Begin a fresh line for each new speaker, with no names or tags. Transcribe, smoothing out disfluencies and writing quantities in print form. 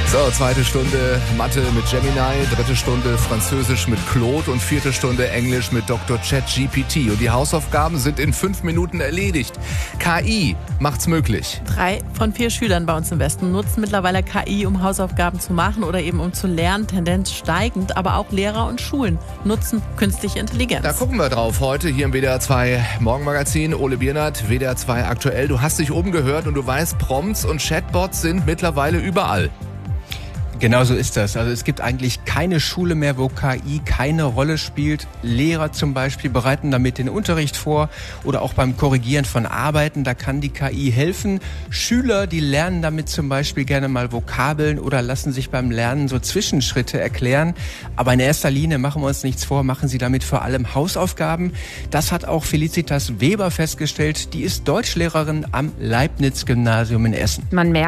So, zweite Stunde Mathe mit Gemini, dritte Stunde Französisch mit Claude und vierte Stunde Englisch mit Dr. ChatGPT. Und die Hausaufgaben sind in 5 Minuten erledigt. KI macht's möglich.
3 von 4 Schülern bei uns im Westen nutzen mittlerweile KI, um Hausaufgaben zu machen oder eben um zu lernen. Tendenz steigend, aber auch Lehrer und Schulen nutzen künstliche Intelligenz.
Da gucken wir drauf heute hier im WDR 2 Morgenmagazin. Ole Biernert, WDR 2 aktuell. Du hast dich umgehört und du weißt, Prompts und Chatbots sind mittlerweile überall.
Genau so ist das. Also es gibt eigentlich keine Schule mehr, wo KI keine Rolle spielt. Lehrer zum Beispiel bereiten damit den Unterricht vor oder auch beim Korrigieren von Arbeiten, da kann die KI helfen. Schüler, die lernen damit zum Beispiel gerne mal Vokabeln oder lassen sich beim Lernen so Zwischenschritte erklären. Aber in erster Linie, machen wir uns nichts vor, machen sie damit vor allem Hausaufgaben. Das hat auch Felicitas Weber festgestellt. Die ist Deutschlehrerin am Leibniz-Gymnasium in Essen.
Man merkt